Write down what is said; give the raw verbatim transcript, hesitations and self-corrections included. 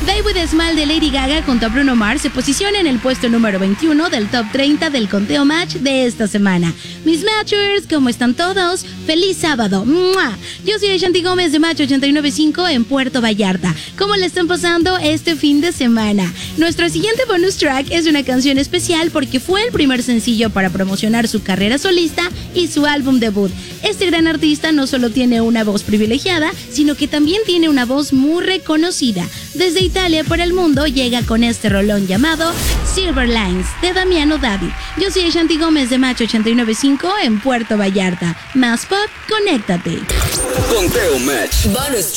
Day with a Smile de Lady Gaga junto a Bruno Mars se posiciona en el puesto número veintiuno del top treinta del conteo Match de esta semana. Mis Matchers, ¿cómo están todos? ¡Feliz sábado! ¡Mua! Yo soy Ashanti Gómez de Match ochenta y nueve punto cinco en Puerto Vallarta. ¿Cómo le están pasando este fin de semana? Nuestro siguiente bonus track es una canción especial porque fue el primer sencillo para promocionar su carrera solista y su álbum debut. Este gran artista no solo tiene una voz privilegiada, sino que también tiene una voz muy reconocida. Desde Italia para el mundo llega con este rolón llamado Silver Lines de Damiano David. Yo soy Ashanti Gómez de Match ochenta y nueve punto cinco en Puerto Vallarta. Más pop, conéctate. Conteo Match. Bonus